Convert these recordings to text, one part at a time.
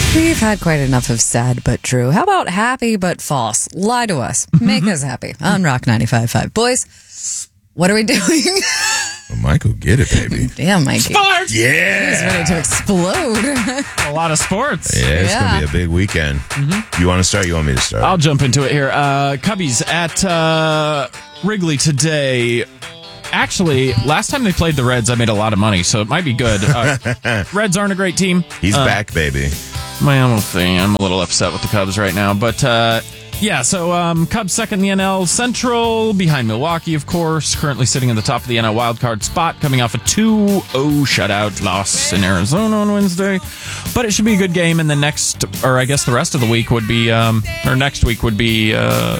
We've had quite enough of sad but true. How about happy but false? Lie to us. Make us happy. On Rock 95.5. Boys, what are we doing? Well, Michael, get it, baby. Damn, Mikey. Sports! Yeah. He's ready to explode. A lot of sports. Yeah, it's going to be a big weekend. You want to start? You want me to start? I'll jump into it here. Cubbies at Wrigley today. Actually, last time they played the Reds, I made a lot of money, so it might be good. Reds aren't a great team. He's back, baby. Well, we'll see. I'm a little upset with the Cubs right now. But, yeah, so Cubs second in the NL Central, behind Milwaukee, of course, currently sitting at the top of the NL wildcard spot, coming off a 2-0 shutout loss in Arizona on Wednesday. But it should be a good game, and the next, or I guess the rest of the week would be, or next week would be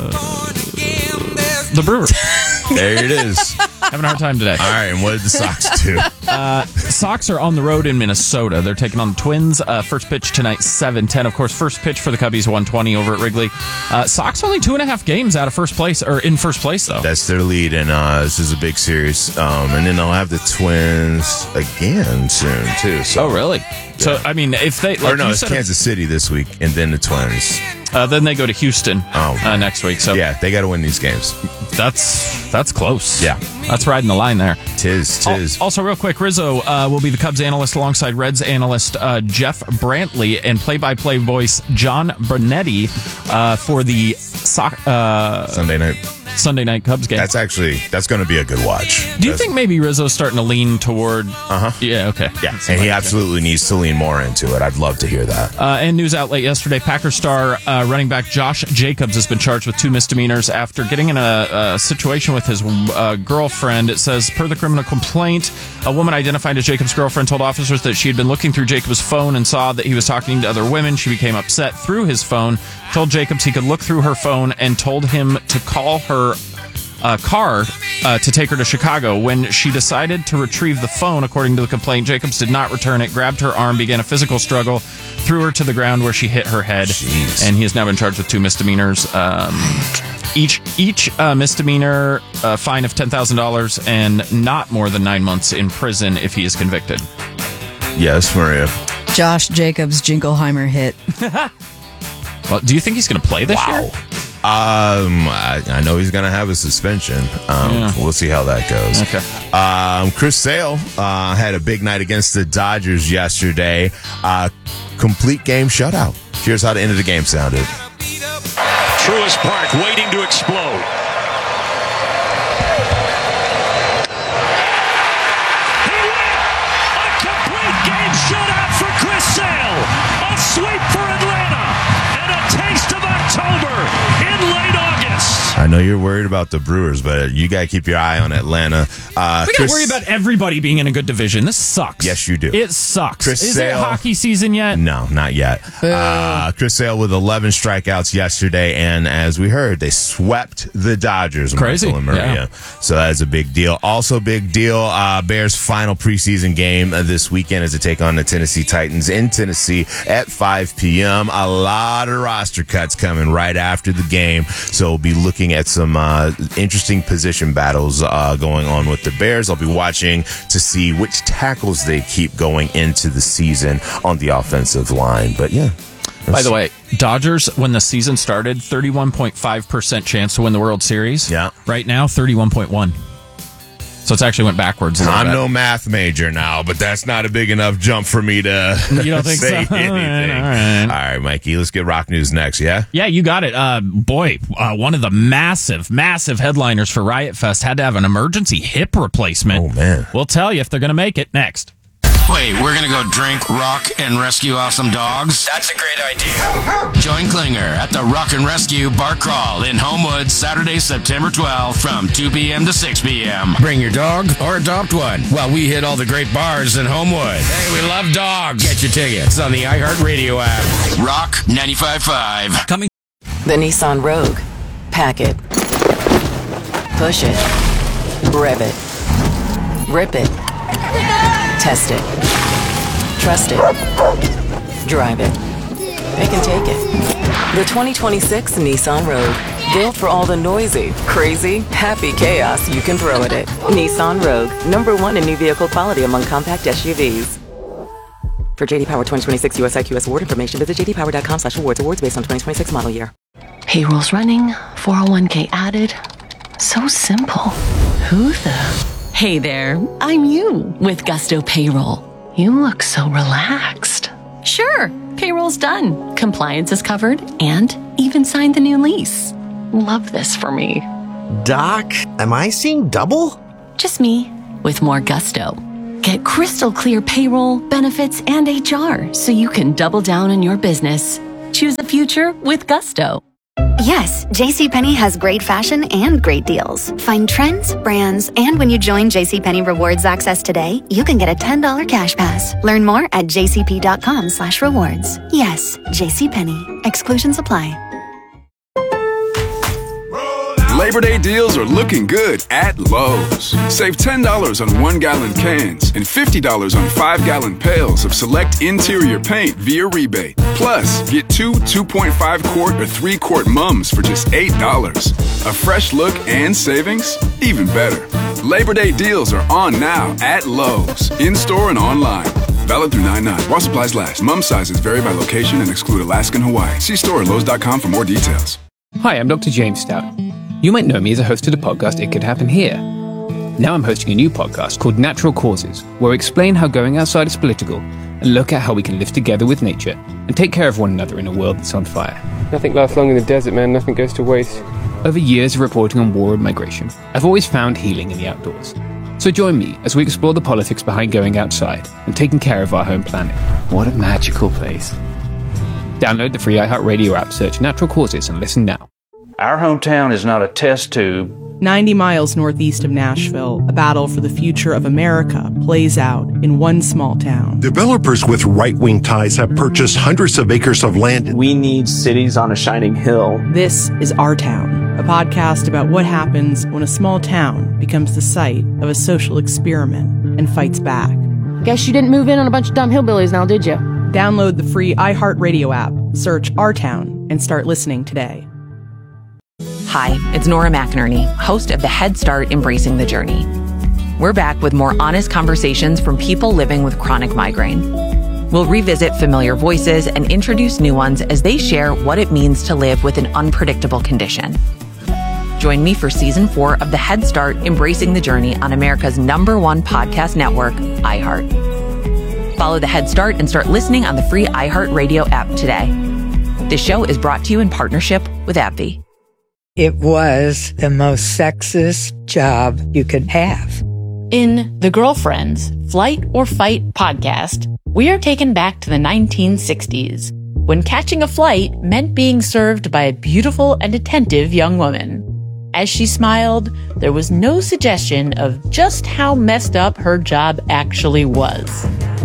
the Brewers. There it is. Having a hard time today. All right, and what did the Sox do? Sox are on the road in Minnesota. They're taking on the Twins. First pitch tonight, 7:10. Of course, first pitch for the Cubbies, 1:20 over at Wrigley. Sox only 2.5 games out of first place, or in first place, though. That's their lead, and this is a big series. And then they'll have the Twins again soon, too. So. Oh, really? Yeah. So, I mean, if they... Like, or no, it's Kansas City this week, and then the Twins. Then they go to Houston next week. So yeah, they got to win these games. That's close. Yeah. That's riding the line there. Tis. Also, real quick, Rizzo will be the Cubs analyst alongside Reds analyst Jeff Brantley and play-by-play voice John Brunetti for the Sunday night Cubs game. That's going to be a good watch. Do you think maybe Rizzo's starting to lean toward... Yeah, okay. Yeah, and he absolutely needs to lean more into it. I'd love to hear that. And news outlet yesterday, Packers star running back Josh Jacobs has been charged with 2 misdemeanors after getting in a situation with his girlfriend. It says, per the criminal complaint, a woman identified as Jacobs' girlfriend told officers that she had been looking through Jacobs' phone and saw that he was talking to other women. She became upset through his phone, told Jacobs he could look through her phone, and told him to call her car to take her to Chicago. When she decided to retrieve the phone, according to the complaint, Jacobs did not return it, grabbed her arm, began a physical struggle, threw her to the ground where she hit her head. Jeez. And he has now been charged with 2 misdemeanors. Each misdemeanor fine of $10,000 and not more than 9 months in prison if he is convicted. Yes, Maria. Josh Jacobs Jingleheimer hit. Well, do you think he's going to play this year? I know he's going to have a suspension. We'll see how that goes. Okay. Chris Sale had a big night against the Dodgers yesterday. Complete game shutout. Here's how the end of the game sounded. Truist Park waiting to explode. He went! A complete game shutout for Chris Sale. A sweep for Atlanta. And a taste of October in late August. I know you're worried about the Brewers, but you got to keep your eye on Atlanta. We got to worry about everybody being in a good division. This sucks. Yes, you do. It sucks. Is it hockey season yet? No, not yet. Chris Sale with 11 strikeouts yesterday, and as we heard, they swept the Dodgers. Crazy. Michael and Maria. Yeah. So that's a big deal. Also big deal, Bears' final preseason game this weekend as they take on the Tennessee Titans in Tennessee at 5 p.m. A lot of roster cuts coming right after the game, so we'll be looking at some interesting position battles going on with the Bears. I'll be watching to see which tackles they keep going into the season on the offensive line. But yeah. By the way, Dodgers, when the season started, 31.5% chance to win the World Series. Yeah. Right now, 31.1%. So it's actually went backwards a little bit. I'm no math major now, but that's not a big enough jump for me to you don't think say so? anything. All right, Mikey, let's get rock news next, yeah? Yeah, you got it. One of the massive headliners for Riot Fest had to have an emergency hip replacement. Oh, man. We'll tell you if they're going to make it next. Wait, we're going to go drink, rock, and rescue awesome dogs? That's a great idea. Join Klinger at the Rock and Rescue Bar Crawl in Homewood, Saturday, September 12th from 2 p.m. to 6 p.m. Bring your dog or adopt one while we hit all the great bars in Homewood. Hey, we love dogs. Get your tickets on the iHeartRadio app. Rock 95.5. Coming. The Nissan Rogue. Pack it. Push it. Rev it. Rip it. Test it. Trust it. Drive it. Pick and take it. The 2026 Nissan Rogue. Built for all the noisy, crazy, happy chaos you can throw at it. Nissan Rogue. #1 in new vehicle quality among compact SUVs. For JD Power 2026 US IQS award information, visit jdpower.com/awards. Awards based on 2026 model year. Payroll's running, 401k added. So simple. Who the? Hey there, I'm you with Gusto Payroll. You look so relaxed. Sure, payroll's done. Compliance is covered and even signed the new lease. Love this for me. Doc, am I seeing double? Just me with more gusto. Get crystal clear payroll, benefits, and HR so you can double down on your business. Choose a future with Gusto. Yes, JCPenney has great fashion and great deals. Find trends, brands, and when you join JCPenney Rewards Access today, you can get a $10 cash pass. Learn more at jcp.com/rewards. Yes, JCPenney. Exclusions apply. Labor Day deals are looking good at Lowe's. Save $10 on 1-gallon cans and $50 on 5-gallon pails of select interior paint via rebate. Plus, get 2 2.5-quart or 3-quart mums for just $8. A fresh look and savings? Even better. Labor Day deals are on now at Lowe's, in-store and online. Valid through 9/9. While supplies last. Mum sizes vary by location and exclude Alaska and Hawaii. See store at Lowe's.com for more details. Hi, I'm Dr. James Stout. You might know me as a host of the podcast It Could Happen Here. Now I'm hosting a new podcast called Natural Causes, where I explain how going outside is political and look at how we can live together with nature and take care of one another in a world that's on fire. Nothing lasts long in the desert, man. Nothing goes to waste. Over years of reporting on war and migration, I've always found healing in the outdoors. So join me as we explore the politics behind going outside and taking care of our home planet. What a magical place. Download the free iHeartRadio app, search Natural Causes, and listen now. Our hometown is not a test tube. 90 miles northeast of Nashville, a battle for the future of America plays out in one small town. Developers with right-wing ties have purchased hundreds of acres of land. We need cities on a shining hill. This is Our Town, a podcast about what happens when a small town becomes the site of a social experiment and fights back. Guess you didn't move in on a bunch of dumb hillbillies now, did you? Download the free iHeartRadio app, search Our Town, and start listening today. Hi, it's Nora McInerney, host of the Head Start Embracing the Journey. We're back with more honest conversations from people living with chronic migraine. We'll revisit familiar voices and introduce new ones as they share what it means to live with an unpredictable condition. Join me for Season 4 of the Head Start Embracing the Journey on America's #1 podcast network, iHeart. Follow the Head Start and start listening on the free iHeartRadio app today. This show is brought to you in partnership with AbbVie. It was the most sexist job you could have. In The Girlfriends, Flight or Fight podcast, we are taken back to the 1960s, when catching a flight meant being served by a beautiful and attentive young woman. As she smiled, there was no suggestion of just how messed up her job actually was.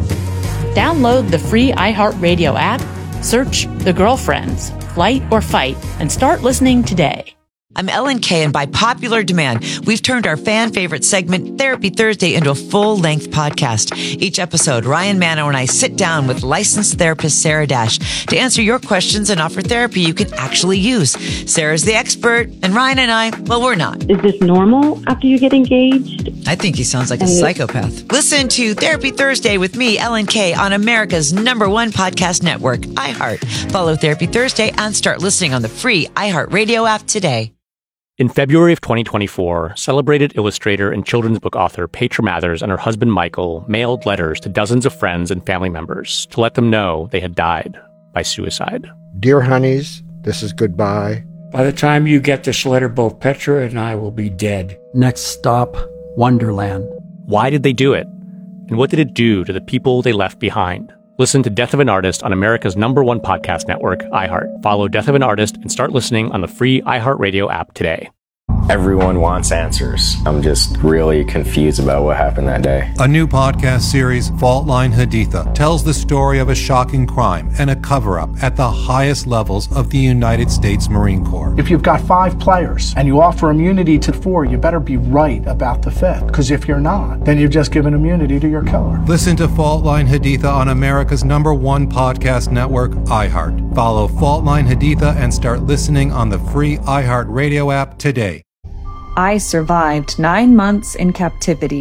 Download the free iHeartRadio app, search The Girlfriends, Flight or Fight, and start listening today. I'm Ellen Kay, and by popular demand, we've turned our fan favorite segment, Therapy Thursday, into a full-length podcast. Each episode, Ryan Manno and I sit down with licensed therapist Sarah Dash to answer your questions and offer therapy you can actually use. Sarah's the expert, and Ryan and I, well, we're not. Is this normal after you get engaged? I think he sounds like a psychopath. Listen to Therapy Thursday with me, Ellen Kay, on America's #1 podcast network, iHeart. Follow Therapy Thursday and start listening on the free iHeartRadio app today. In February of 2024, celebrated illustrator and children's book author Petra Mathers and her husband Michael mailed letters to dozens of friends and family members to let them know they had died by suicide. Dear honeys, this is goodbye. By the time you get this letter, both Petra and I will be dead. Next stop, Wonderland. Why did they do it? And what did it do to the people they left behind? Listen to Death of an Artist on America's #1 podcast network, iHeart. Follow Death of an Artist and start listening on the free iHeartRadio app today. Everyone wants answers. I'm just really confused about what happened that day. A new podcast series, Fault Line Haditha, tells the story of a shocking crime and a cover-up at the highest levels of the United States Marine Corps. If you've got 5 players and you offer immunity to 4, you better be right about the 5th. Because if you're not, then you've just given immunity to your killer. Listen to Fault Line Haditha on America's #1 podcast network, iHeart. Follow Fault Line Haditha and start listening on the free iHeartRadio app today. I survived 9 months in captivity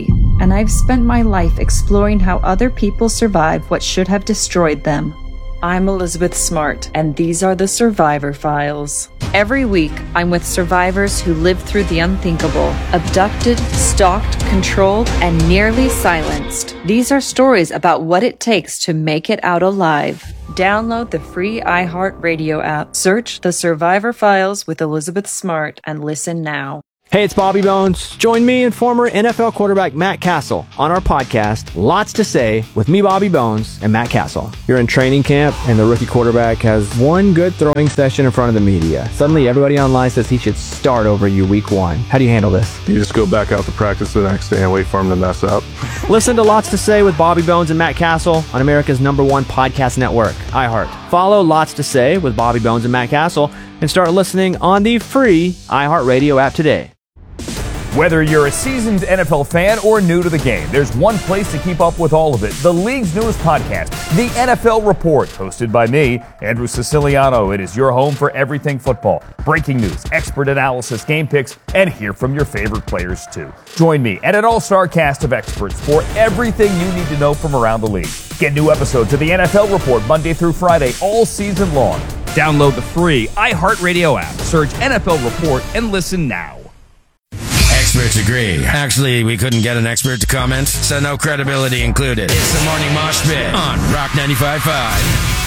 and I've spent my life exploring how other people survive what should have destroyed them. I'm Elizabeth Smart, and these are the Survivor Files. Every week, I'm with survivors who lived through the unthinkable, abducted, stalked, controlled, and nearly silenced. These are stories about what it takes to make it out alive. Download the free iHeartRadio app, search The Survivor Files with Elizabeth Smart, and listen now. Hey, it's Bobby Bones. Join me and former NFL quarterback Matt Castle on our podcast, Lots to Say, with me, Bobby Bones, and Matt Castle. You're in training camp, and the rookie quarterback has one good throwing session in front of the media. Suddenly, everybody online says he should start over you week one. How do you handle this? You just go back out to practice the next day and wait for him to mess up. Listen to Lots to Say with Bobby Bones and Matt Castle on America's #1 podcast network, iHeart. Follow Lots to Say with Bobby Bones and Matt Castle and start listening on the free iHeartRadio app today. Whether you're a seasoned NFL fan or new to the game, there's one place to keep up with all of it. The league's newest podcast, The NFL Report, hosted by me, Andrew Siciliano. It is your home for everything football. Breaking news, expert analysis, game picks, and hear from your favorite players too. Join me and an all-star cast of experts for everything you need to know from around the league. Get new episodes of The NFL Report Monday through Friday all season long. Download the free iHeartRadio app. Search NFL Report and listen now. Experts agree. Actually, we couldn't get an expert to comment, so no credibility included. It's the Morning Mosh Pit on Rock 95.5.